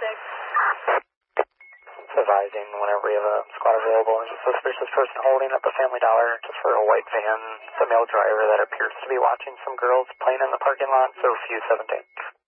Advising whenever we have a squad available. There's a suspicious person holding up a Family Dollar just for a white van. It's a male driver that appears to be watching some girls playing in the parking lot, so Fuse 17.